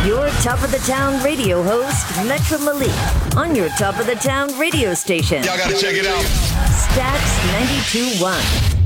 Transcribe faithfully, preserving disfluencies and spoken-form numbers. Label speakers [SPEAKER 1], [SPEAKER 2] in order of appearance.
[SPEAKER 1] Your top of the town radio host, Metro Malik, on your top of the town radio station.
[SPEAKER 2] Y'all gotta check it out.
[SPEAKER 1] Stax ninety-two point one.